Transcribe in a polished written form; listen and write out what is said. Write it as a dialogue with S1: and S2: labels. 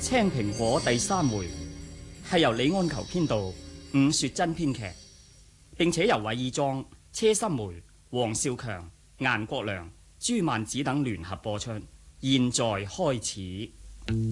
S1: 青蘋果第3回係由李安求編導，伍雪珍編劇，並且由韋爾莊、車心梅、黃少強、顏國良、朱曼子等聯合播出。現在開始。